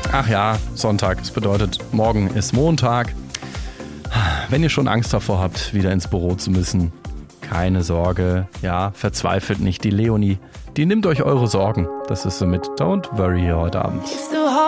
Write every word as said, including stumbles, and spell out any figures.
Ach ja, Sonntag, das bedeutet, morgen ist Montag. Wenn ihr schon Angst davor habt, wieder ins Büro zu müssen, keine Sorge, ja, verzweifelt nicht. Die Leonie, die nimmt euch eure Sorgen. Das ist so mit Don't Worry hier heute Abend.